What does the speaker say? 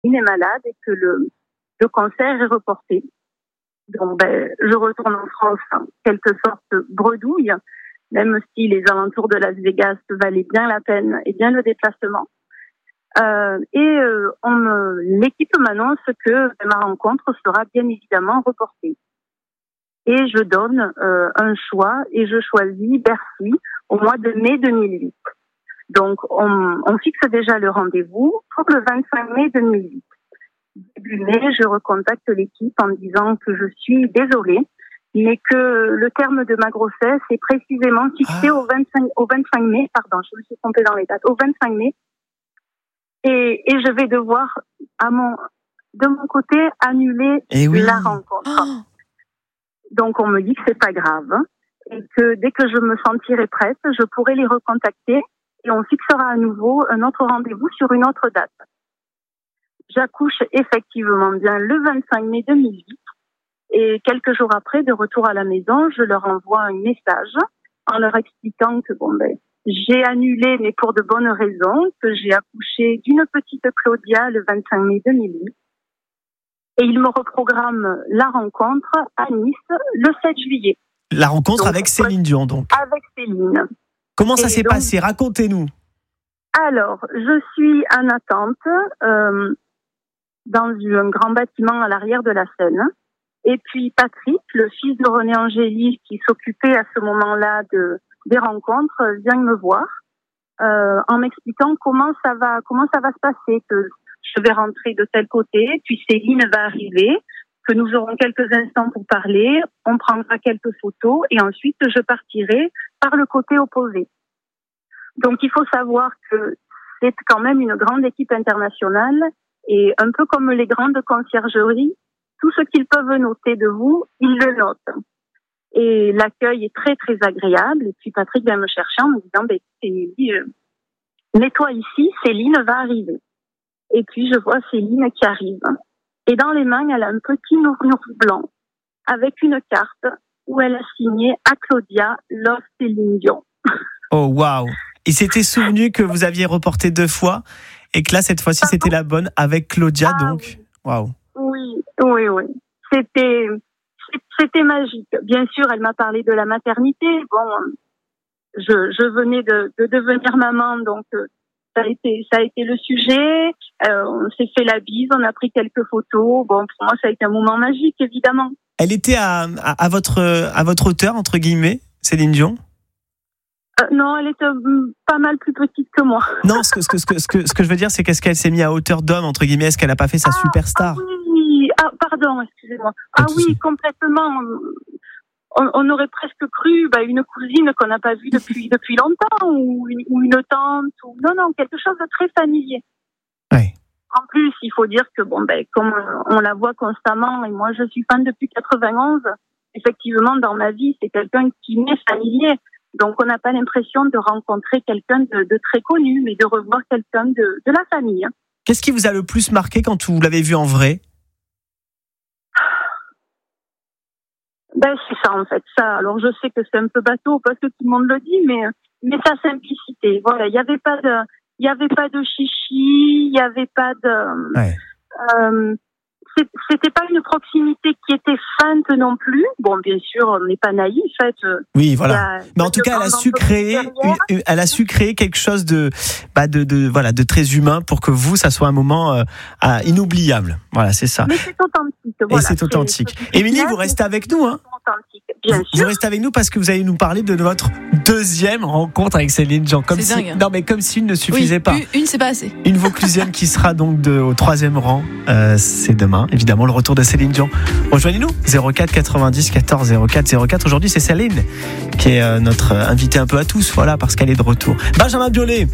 Céline est malade et que le concert est reporté. Donc, je retourne en France en quelque sorte bredouille, même si les alentours de Las Vegas valaient bien la peine et bien le déplacement. L'équipe m'annonce que ma rencontre sera bien évidemment reportée. Et je donne un choix et je choisis Bercy au mois de mai 2008. Donc, on fixe déjà le rendez-vous pour le 25 mai 2008. Début mai, je recontacte l'équipe en disant que je suis désolée, mais que le terme de ma grossesse est précisément fixé au 25 mai, pardon, je me suis trompée dans les dates, au 25 mai. Et je vais devoir, de mon côté, annuler la rencontre. Donc, on me dit que c'est pas grave, et que dès que je me sentirai prête, je pourrai les recontacter et on fixera à nouveau un autre rendez-vous sur une autre date. J'accouche effectivement bien le 25 mai 2008 et quelques jours après, de retour à la maison, je leur envoie un message en leur expliquant que j'ai annulé, mais pour de bonnes raisons, que j'ai accouché d'une petite Claudia le 25 mai 2008. Et ils me reprogramment la rencontre à Nice le 7 juillet. La rencontre avec Céline Dion, donc. Avec Céline. Comment ça s'est passé ? Racontez-nous. Alors, je suis en attente dans un grand bâtiment à l'arrière de la scène. Et puis Patrick, le fils de René Angélis, qui s'occupait à ce moment-là des rencontres, vient me voir en m'expliquant comment ça va se passer, que je vais rentrer de tel côté, puis Céline va arriver, que nous aurons quelques instants pour parler, on prendra quelques photos et ensuite je partirai par le côté opposé. Donc il faut savoir que c'est quand même une grande équipe internationale et un peu comme les grandes conciergeries, tout ce qu'ils peuvent noter de vous, ils le notent. Et l'accueil est très très agréable. Et puis Patrick vient me chercher en me disant mets-toi ici, Céline va arriver. Et puis je vois Céline qui arrive. Et dans les mains, elle a un petit nounours blanc avec une carte où elle a signé à Claudia Love Céline Dion. Oh waouh! Il s'était souvenu que vous aviez reporté 2 fois et que là cette fois-ci c'était la bonne avec Claudia, donc waouh. Oui. C'était magique. Bien sûr, elle m'a parlé de la maternité. Je venais de devenir maman, donc ça a été le sujet. On s'est fait la bise, on a pris quelques photos. Pour moi, ça a été un moment magique, évidemment. Elle était à votre hauteur, entre guillemets, Céline Dion? Non, elle était pas mal plus petite que moi. Non, ce que je veux dire, c'est qu'est-ce qu'elle s'est mise à hauteur d'homme, entre guillemets? Est-ce qu'elle n'a pas fait sa superstar? Oui, pardon, excusez-moi. Oui, complètement. On aurait presque cru une cousine qu'on n'a pas vue depuis longtemps, ou une tante, non, quelque chose de très familier. Oui. En plus, il faut dire que comme on la voit constamment, et moi je suis fan depuis 91, effectivement dans ma vie, c'est quelqu'un qui m'est familier. Donc on n'a pas l'impression de rencontrer quelqu'un de très connu, mais de revoir quelqu'un de la famille. Qu'est-ce qui vous a le plus marqué quand vous l'avez vue en vrai? C'est ça en fait. Ça. Alors je sais que c'est un peu bateau parce que tout le monde le dit, mais sa simplicité. Voilà, il y avait pas de chichi, il y avait pas de. Ouais. C'était pas une proximité qui était feinte non plus. Bien sûr, on n'est pas naïf. Oui, voilà. Mais en tout cas, elle a su créer quelque chose de très humain pour que vous, ça soit un moment inoubliable. Voilà, c'est ça. Mais c'est authentique. Voilà, et c'est authentique. Émilie, vous restez avec nous, hein? Bien sûr. Vous restez avec nous parce que vous allez nous parler de votre 2e rencontre avec Céline Dion. Comme si une ne suffisait pas. Une, c'est pas assez. Une Vauclusienne qui sera donc au 3e rang. C'est demain, évidemment, le retour de Céline Dion. Rejoignez-nous, 04 90 14 04 04. Aujourd'hui, c'est Céline qui est notre invitée un peu à tous, voilà, parce qu'elle est de retour. Benjamin Biolay.